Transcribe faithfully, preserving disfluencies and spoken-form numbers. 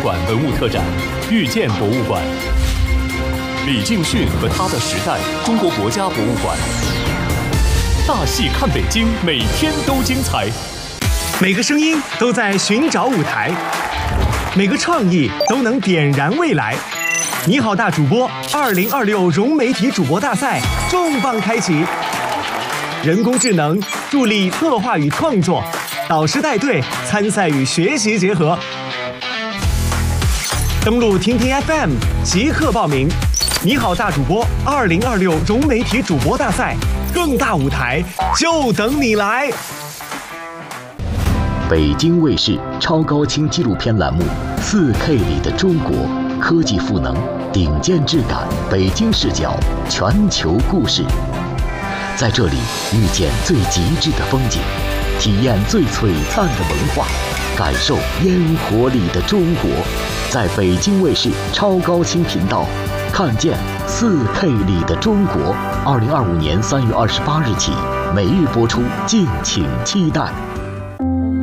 馆文物特展《遇见博物馆》，李敬训和他的时代中国国家博物馆。大戏看北京，每天都精彩。 每个声音都在寻找舞台，每个创意都能点燃未来。你好，大主播二零二六融媒体主播大赛重磅开启，人工智能助力策划与创作，导师带队参赛与学习结合。登录听听 F M 即刻报名。你好，大主播二零二六融媒体主播大赛，更大舞台就等你来。 北京卫视超高清纪录片栏目《四 K 里的中国》，科技赋能，顶尖质感，北京视角，全球故事。在这里遇见最极致的风景，体验最璀璨的文化，感受烟火里的中国。在北京卫视超高清频道，看见四 K 里的中国。二零二五年三月二十八日起，每日播出，敬请期待。